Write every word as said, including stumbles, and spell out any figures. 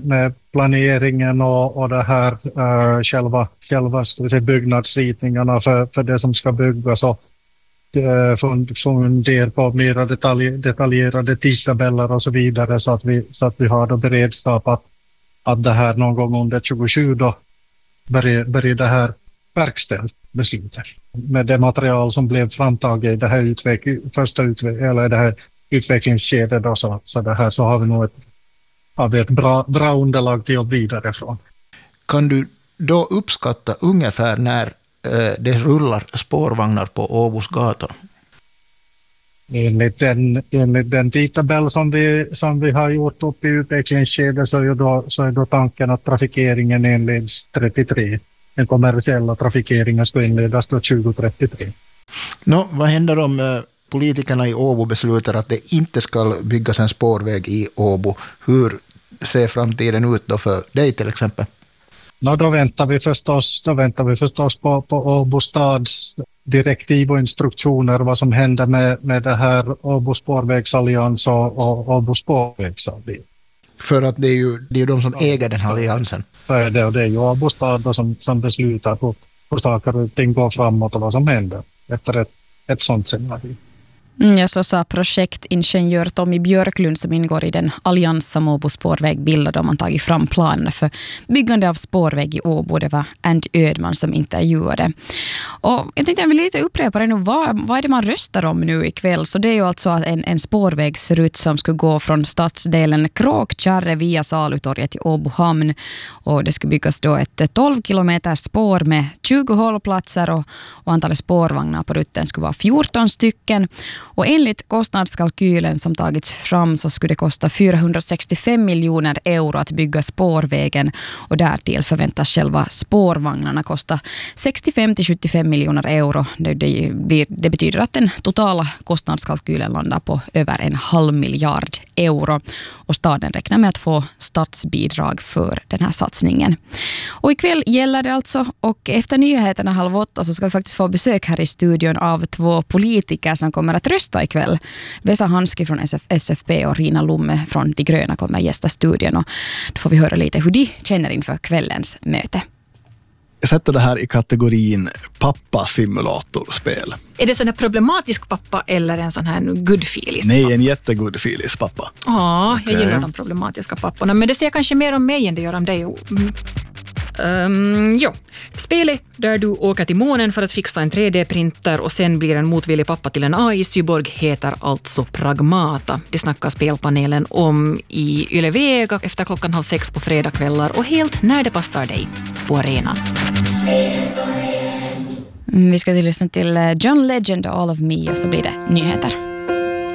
med planeringen och, och det här uh, själva, själva ska vi säga, byggnadsritningarna för, för det som ska byggas och uh, fundera på mer detalj, detaljerade tidtabeller och så vidare så att vi, så att vi har då beredskap att, att det här någon gång under tjugotjugo då börjar, börjar det här verkställt beslutet. Med det material som blev framtaget i det här utveck- första utveck- eller det här utvecklingsskedet då, så, så det här så har vi nog ett, har vi ett bra, bra underlag till att vidare från. Kan du då uppskatta ungefär när eh, det rullar spårvagnar på Åbos gator? Enligt den, enligt den tidtabell som vi, som vi har gjort upp i utvecklingsskedet så är, då, så är då tanken att trafikeringen inleds trettiotre. Den kommersiella trafikeringen ska inledas då tjugo trettiotre. Nå, vad händer om eh, politikerna i Åbo beslutar att det inte ska byggas en spårväg i Åbo? Hur ser framtiden ut då för dig till exempel? Nå, då väntar vi förstås, då väntar vi förstås på, på Åbo stads direktiv och instruktioner vad som händer med, med det här Åbo spårvägsallians och, och Åbo spårvägsallians. För att det är ju det är de som äger den här alliansen. Så är det, och det är ju Åbo stad som, som beslutar på hur saker och ting går framåt och vad som händer efter ett, ett sånt scenario. Mm, jag så sa projektingenjör Tommy Björklund som ingår i den allians som Åbo spårväg bildade, och man tagit fram planerna för byggande av spårväg i Åbo. Det var Andy Ödman som intervjuade. Och jag tänkte jag vill lite upprepa det nu. Vad, vad är det man röstar om nu ikväll? Så det är ju alltså att en, en spårvägsrutt som skulle gå från stadsdelen Kråkkärre via Salutorget till Åbo hamn. Och det skulle byggas då ett tolv kilometer spår med tjugo hållplatser och, och antalet spårvagnar på rutten skulle vara fjorton stycken. Och enligt kostnadskalkylen som tagits fram så skulle det kosta fyrahundrasextiofem miljoner euro att bygga spårvägen, och därtill förväntas själva spårvagnarna kosta sextiofem till sjuttiofem miljoner euro. Det, det, blir, det betyder att den totala kostnadskalkylen landar på över en halv miljard euro, och staden räknar med att få statsbidrag för den här satsningen. Och ikväll gäller det alltså, och efter nyheterna halv åtta så ska vi faktiskt få besök här i studion av två politiker som kommer att rösta ikväll. Vesa Hanski från S F P och Rina Lumme från De gröna kommer gästa studion, och då får vi höra lite hur de känner inför kvällens möte. Jag sätter det här i kategorin pappa-simulatorspel. Är det sån här problematisk pappa eller en sån här goodfilis? Nej, en jättegoodfilis pappa. Ja, okay. Jag gillar de problematiska papporna. Men det ser kanske mer om mig än det gör om dig. Mm. Um, ja, spelet där du åker till månen för att fixa en tre D-printer och sen blir en motvillig pappa till en A I-cyborg heter alltså Pragmata. Det snackar spelpanelen om i Yle Vega efter klockan halv sex på fredagskvällar och helt när det passar dig på arenan. Vi ska lyssna till John Legend och All of Me, och så blir det nyheter.